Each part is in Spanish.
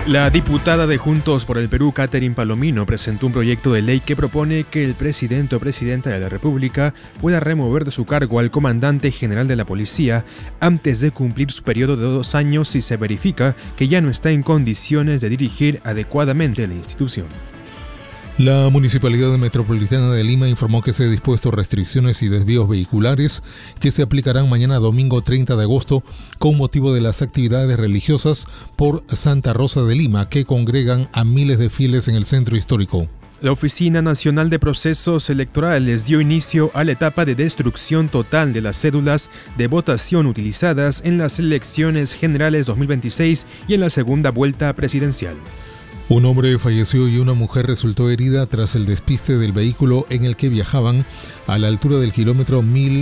La diputada de Juntos por el Perú, Catherine Palomino, presentó un proyecto de ley que propone que el presidente o presidenta de la República pueda remover de su cargo al comandante general de la policía antes de cumplir su periodo de 2 años si se verifica que ya no está en condiciones de dirigir adecuadamente la institución. La Municipalidad Metropolitana de Lima informó que se han dispuesto restricciones y desvíos vehiculares que se aplicarán mañana domingo 30 de agosto con motivo de las actividades religiosas por Santa Rosa de Lima que congregan a miles de fieles en el centro histórico. La Oficina Nacional de Procesos Electorales dio inicio a la etapa de destrucción total de las cédulas de votación utilizadas en las elecciones generales 2026 y en la segunda vuelta presidencial. Un hombre falleció y una mujer resultó herida tras el despiste del vehículo en el que viajaban a la altura del kilómetro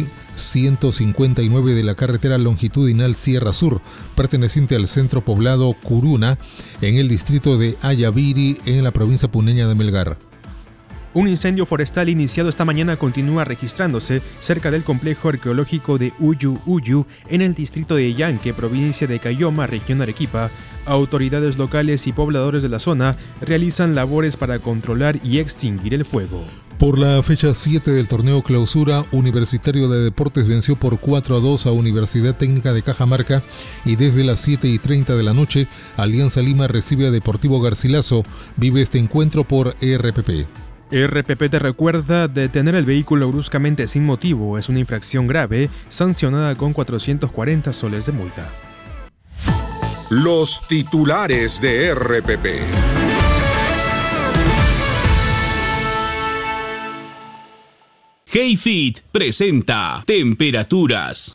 1159 de la carretera longitudinal Sierra Sur, perteneciente al centro poblado Curuna, en el distrito de Ayaviri, en la provincia puneña de Melgar. Un incendio forestal iniciado esta mañana continúa registrándose cerca del complejo arqueológico de Uyu Uyu en el distrito de Yanque, provincia de Cayoma, región Arequipa. Autoridades locales y pobladores de la zona realizan labores para controlar y extinguir el fuego. Por la fecha 7 del torneo Clausura, Universitario de Deportes venció por 4-2 a Universidad Técnica de Cajamarca y desde las 7:30 de la noche, Alianza Lima recibe a Deportivo Garcilaso. Vive este encuentro por RPP. RPP te recuerda: detener el vehículo bruscamente sin motivo es una infracción grave, sancionada con 440 soles de multa. Los titulares de RPP. Hey-Fit presenta temperaturas.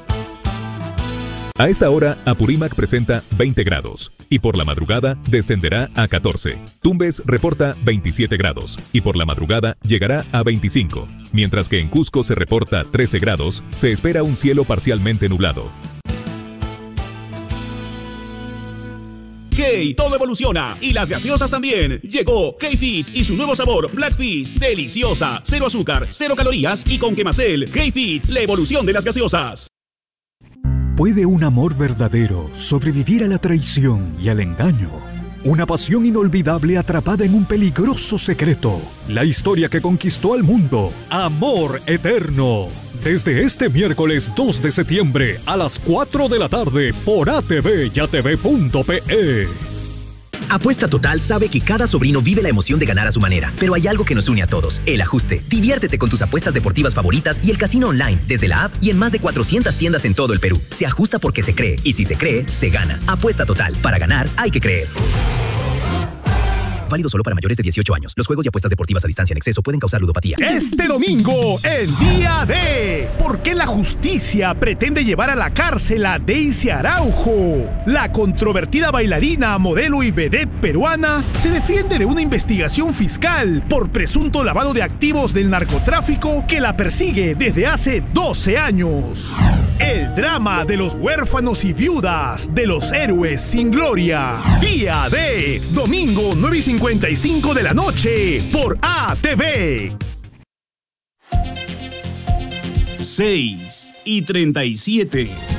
A esta hora, Apurímac presenta 20 grados y por la madrugada descenderá a 14. Tumbes reporta 27 grados y por la madrugada llegará a 25. Mientras que en Cusco se reporta 13 grados, se espera un cielo parcialmente nublado. Hey, todo evoluciona y las gaseosas también. Llegó Hey-Fit y su nuevo sabor Black Fizz, deliciosa, 0 azúcar, 0 calorías y con Quemacel. Hey-Fit, la evolución de las gaseosas. ¿Puede un amor verdadero sobrevivir a la traición y al engaño? Una pasión inolvidable atrapada en un peligroso secreto. La historia que conquistó al mundo. Amor eterno. Desde este miércoles 2 de septiembre a las 4 de la tarde por ATV y ATV.pe. Apuesta Total sabe que cada sobrino vive la emoción de ganar a su manera, pero hay algo que nos une a todos: el ajuste. Diviértete con tus apuestas deportivas favoritas y el casino online, desde la app y en más de 400 tiendas en todo el Perú. Se ajusta porque se cree, y si se cree, se gana. Apuesta Total. Para ganar, hay que creer. Válido solo para mayores de 18 años. Los juegos y apuestas deportivas a distancia en exceso pueden causar ludopatía. Este domingo, el día de... ¿Por qué la justicia pretende llevar a la cárcel a Daisy Araujo? La controvertida bailarina, modelo y vedette peruana se defiende de una investigación fiscal por presunto lavado de activos del narcotráfico que la persigue desde hace 12 años. El drama de los huérfanos y viudas, de los héroes sin gloria. Día de... Domingo 9:55 de la noche por ATV. 6:37.